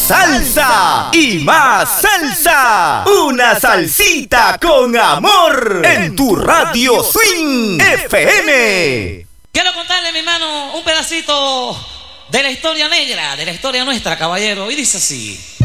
salsa y más salsa. Una salsita con amor en tu Radio Swing FM. Quiero contarle, mi hermano, un pedacito de la historia negra, de la historia nuestra, caballero. Y dice así.